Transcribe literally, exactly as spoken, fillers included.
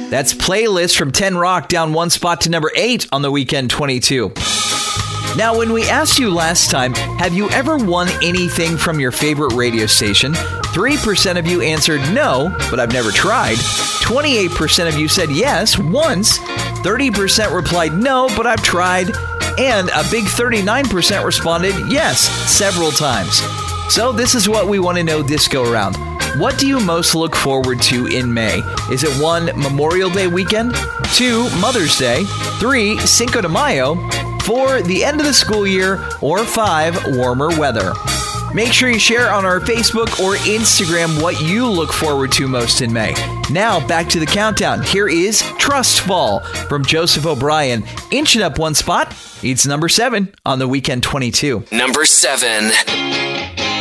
That's Playlist from ten Rock down one spot to number eight on the Weekend twenty-two. Now, when we asked you last time, have you ever won anything from your favorite radio station? three percent of you answered no, but I've never tried. twenty-eight percent of you said yes, once. thirty percent replied no, but I've tried. And a big thirty-nine percent responded yes, several times. So this is what we want to know this go around. What do you most look forward to in May? Is it one, Memorial Day weekend? Two, Mother's Day? Three, Cinco de Mayo? Four, the end of the school year? Or five, warmer weather? Make sure you share on our Facebook or Instagram what you look forward to most in May. Now, back to the countdown. Here is Trust Fall from Joseph O'Brien. Inching up one spot, it's number seven on the Weekend twenty-two. Number seven.